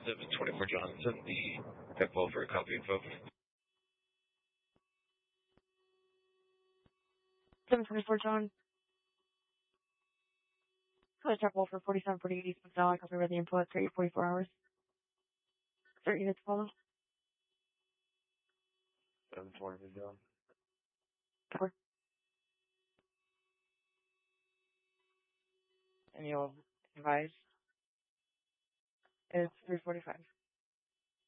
724 Johnson, the Pitbull for a copy of 724 John. Contact Wolf for 4748 East McDowell. I copy by the input. 44 hours. 30 units follow. 724 John. Four. And you'll advise it's 3:45.